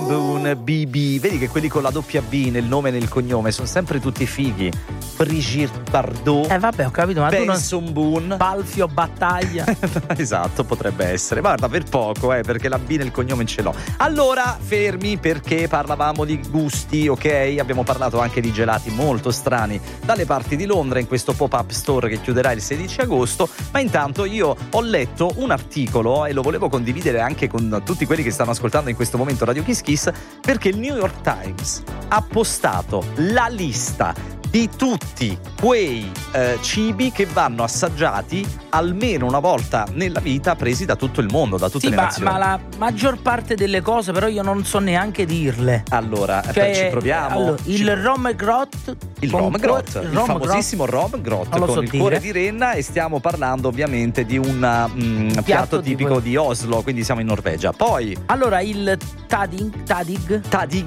Boone, BB. Vedi che quelli con la doppia B nel nome e nel cognome sono sempre tutti fighi. Brigitte Bardot. Vabbè, ho capito, ma Benson tu non... Boone. Balfio Battaglia. Esatto, potrebbe essere. Guarda, per poco, perché la B nel cognome ce l'ho. Allora, fermi, perché parlavamo di gusti, ok? Abbiamo parlato anche di gelati molto strani dalle parti di Londra in questo pop-up store che chiuderà il 16 agosto. Ma intanto io ho letto un articolo e lo volevo condividere anche con tutti quelli che stanno ascoltando in questo momento Radio Kiss Kiss, perché il New York Times ha postato la lista di tutti quei cibi che vanno assaggiati almeno una volta nella vita, presi da tutto il mondo, da tutte le nazioni. Ma la maggior parte delle cose però io non so neanche dirle. Allora, ci proviamo. Allora, il Rom Grot, il famosissimo Rom Grot con il cuore di renna, e stiamo parlando ovviamente di un piatto tipico di Oslo, quindi siamo in Norvegia. Poi allora il Tadig,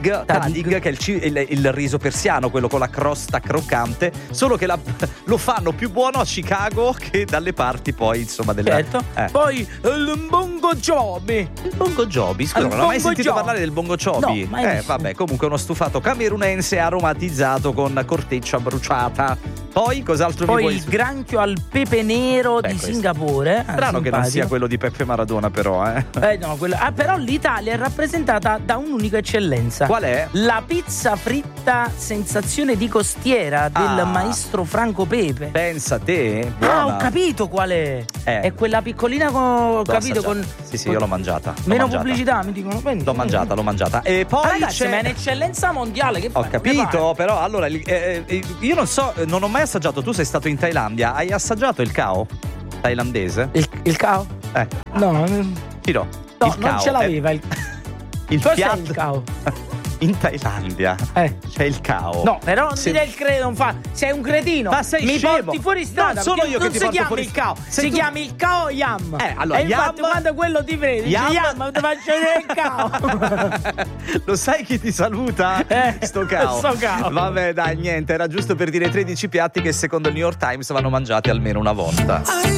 che è il riso persiano, quello con la crosta croccante, solo che lo fanno più buono a Chicago che dalle parti poi insomma della... Certo. Poi il Bongo Jobi. Il Bongo Jobi? Scusa, non ho mai sentito parlare del Bongo Jobi? No, vabbè, comunque uno stufato camerunense aromatizzato con corteccia bruciata. Poi cos'altro mi vuoi? Il granchio al pepe nero di Singapore. Strano che non sia quello di Peppe Maradona, però, no, però l'Italia è rappresentata da un'unica eccellenza. Qual è? La pizza fritta sensazione di costiera del maestro Franco Pepe. Pensa te, buona. Ho capito qual è. È quella piccolina con Sì, io l'ho mangiata. Meno pubblicità, mi dicono. L'ho mangiata. E poi ragazzi, ma è un'eccellenza mondiale. Che ho capito, però allora io non so, non ho mai assaggiato. Tu sei stato in Thailandia, hai assaggiato il khao thailandese? Il khao? No, Tiro. No, non ce l'aveva il piatto. Il khao? In Thailandia c'è il khao. No, però non dire il credo, non fa. Sei un cretino. Ma sei mi scemo. porti fuori strada. Non sono io che ti porto fuori strada. Si chiama il khao Yam. Allora, e infatti quando quello ti vede Yam ti faccio vedere il khao. Lo sai chi ti saluta? Sto khao. Vabbè, dai, niente, era giusto per dire 13 piatti che secondo il New York Times vanno mangiati almeno una volta.